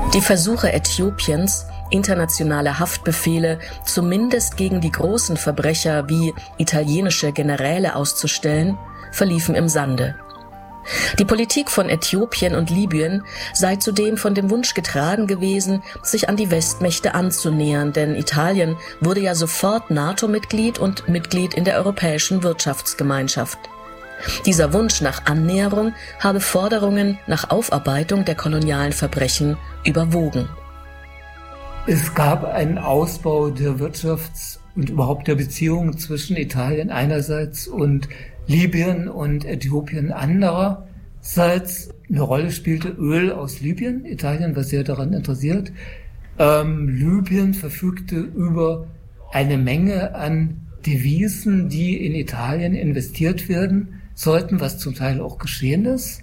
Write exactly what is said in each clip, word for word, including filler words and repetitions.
Die Versuche Äthiopiens, internationale Haftbefehle zumindest gegen die großen Verbrecher wie italienische Generäle auszustellen, verliefen im Sande. Die Politik von Äthiopien und Libyen sei zudem von dem Wunsch getragen gewesen, sich an die Westmächte anzunähern, denn Italien wurde ja sofort NATO-Mitglied und Mitglied in der Europäischen Wirtschaftsgemeinschaft. Dieser Wunsch nach Annäherung habe Forderungen nach Aufarbeitung der kolonialen Verbrechen überwogen. Es gab einen Ausbau der Wirtschafts- und überhaupt der Beziehungen zwischen Italien einerseits und Libyen und Äthiopien andererseits. Eine Rolle spielte Öl aus Libyen. Italien war sehr daran interessiert. Ähm, Libyen verfügte über eine Menge an Devisen, die in Italien investiert werden sollten, was zum Teil auch geschehen ist.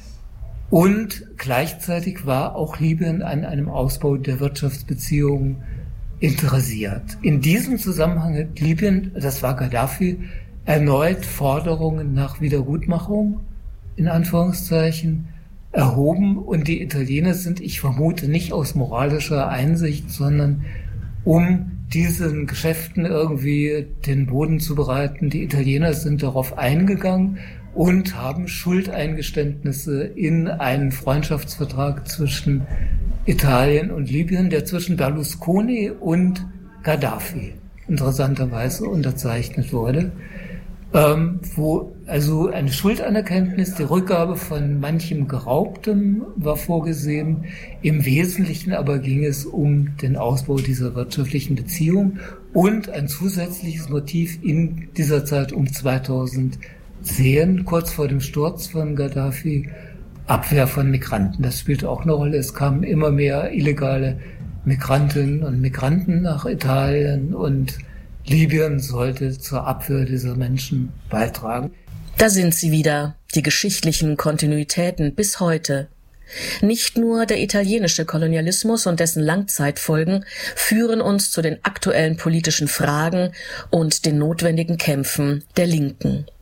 Und gleichzeitig war auch Libyen an einem Ausbau der Wirtschaftsbeziehungen interessiert. In diesem Zusammenhang hat Libyen, das war Gaddafi, erneut Forderungen nach Wiedergutmachung, in Anführungszeichen, erhoben. Und die Italiener sind, ich vermute, nicht aus moralischer Einsicht, sondern um diesen Geschäften irgendwie den Boden zu bereiten. Die Italiener sind darauf eingegangen und haben Schuldeingeständnisse in einen Freundschaftsvertrag zwischen Italien und Libyen, der zwischen Berlusconi und Gaddafi interessanterweise unterzeichnet wurde, ähm, wo also eine Schuldanerkenntnis, die Rückgabe von manchem Geraubtem war vorgesehen. Im Wesentlichen aber ging es um den Ausbau dieser wirtschaftlichen Beziehung und ein zusätzliches Motiv in dieser Zeit um zweitausendzehn, kurz vor dem Sturz von Gaddafi, Abwehr von Migranten. Das spielte auch eine Rolle. Es kamen immer mehr illegale Migrantinnen und Migranten nach Italien und Libyen sollte zur Abwehr dieser Menschen beitragen. Da sind sie wieder, die geschichtlichen Kontinuitäten bis heute. Nicht nur der italienische Kolonialismus und dessen Langzeitfolgen führen uns zu den aktuellen politischen Fragen und den notwendigen Kämpfen der Linken.